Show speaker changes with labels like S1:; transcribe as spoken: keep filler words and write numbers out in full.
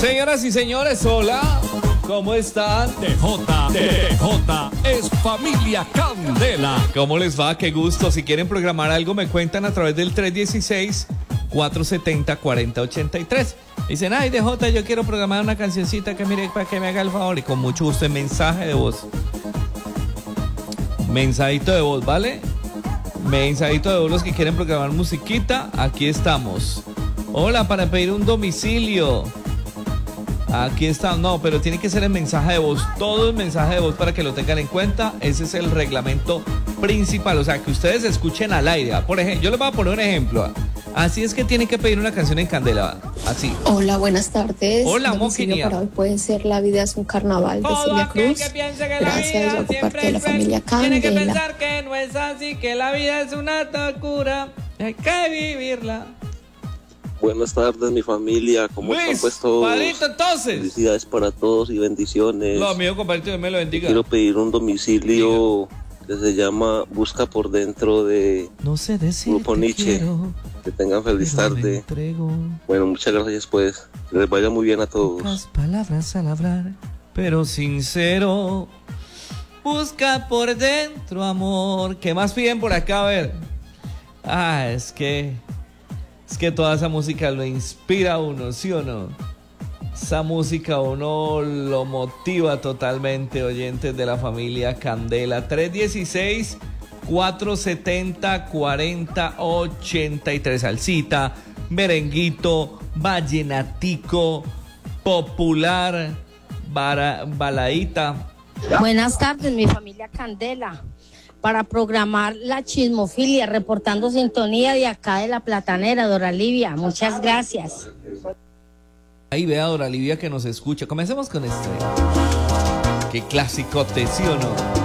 S1: Señoras y señores, hola, ¿cómo están?
S2: T J, T J es Familia Candela.
S1: ¿Cómo les va? Qué gusto. Si quieren programar algo, me cuentan a través del tres uno seis, cuatro siete cero, cuatro cero ocho tres. Dicen, ay, D J, yo quiero programar una cancioncita que mire para que me haga el favor. Y con mucho gusto, en mensaje de voz. Mensajito de voz, ¿vale? Mensajito de voz, los que quieren programar musiquita, aquí estamos. Hola, para pedir un domicilio. Aquí está, no, pero tiene que ser el mensaje de voz, todo el mensaje de voz para que lo tengan en cuenta. Ese es el reglamento principal, o sea, que ustedes escuchen al aire. Por ejemplo, yo les voy a poner un ejemplo. Así es que tienen que pedir una canción en Candela, así.
S3: Hola, buenas tardes.
S1: Hola,
S3: Domicilio
S1: Moquenia.
S3: para hoy puede ser La vida es un carnaval de Celia Cruz. Gracias, yo por parte de la familia Candela.
S1: Tiene que pensar que no es así, que la vida es una locura, hay que vivirla.
S4: Buenas tardes, mi familia. ¿Cómo
S1: Luis,
S4: están pues todos?
S1: Padrito, entonces.
S4: Felicidades para todos y bendiciones.
S1: Lo mío, compadrito, Dios me lo bendiga.
S4: Quiero pedir un domicilio que se llama Busca por Dentro de
S1: No sé decir
S4: Grupo Nietzsche.
S1: quiero,
S4: que tengan feliz tarde. Bueno, muchas gracias pues. Que les vaya muy bien a todos.
S1: Pocas palabras al hablar, pero sincero. Busca por dentro, amor. ¿Qué más piden por acá? A ver. Ah, es que... Es que toda esa música lo inspira a uno, ¿sí o no? Esa música a uno lo motiva totalmente, oyentes de la familia Candela. tres uno seis, cuatro siete cero, cuatro cero ocho tres. Salsita, merenguito, vallenatico, popular, bara, baladita.
S5: Buenas tardes, mi familia Candela. Para programar la chismofilia, reportando sintonía de acá de la Platanera, Dora Livia. Muchas gracias.
S1: Ahí vea Dora Livia que nos escucha. Comencemos con este. Qué clásico, ¿sí o no?